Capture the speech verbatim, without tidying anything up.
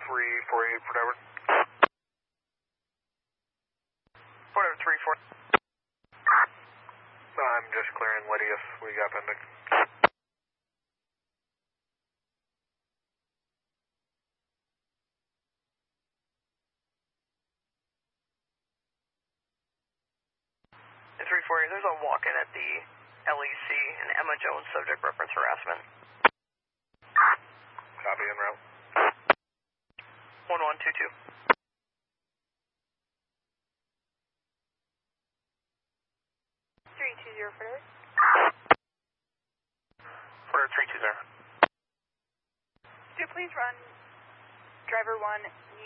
three four eight, Fort Edward. Fort Edward three four. I'm just clearing Lydius. We got pending. three four eight, there's a walk-in at the L E C, and Emma Jones, subject reference harassment. Copy, en route. one one two two. three two zero, Fort Edward. Fort Edward three two zero. Could you please run driver one